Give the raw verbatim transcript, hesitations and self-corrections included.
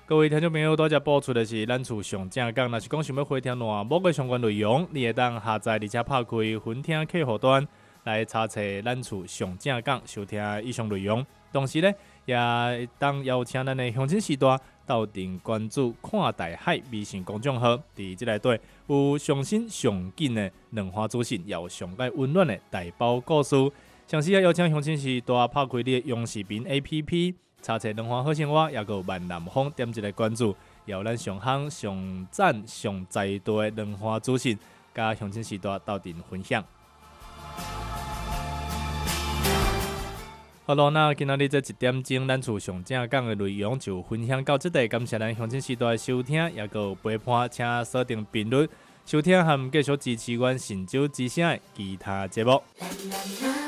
各位听众朋友，大家播出的是咱厝上正港。若是讲想要回听烂某个相关内容，你会当下载而且拍开分听客户端来查册咱厝上正港收听以上内容。同时呢，也会当邀请咱的乡亲时代斗阵关注看大海微信公众号，伫即内底有上新上紧的两花资讯，也有上界温暖的大包故事。详细也邀请乡亲时代拍开你的用视频 A P P。查册两花好生活，也有万南风点一个关注，也有咱上行、上赞、上在地的两花资讯，甲乡亲时代斗阵分享。好咯，那今仔日这一点钟，咱厝上正讲的内容就分享到这里，感谢咱乡亲时代的收听，也有陪伴，请锁定频率收听，和继续支持阮神州之声的其他节目。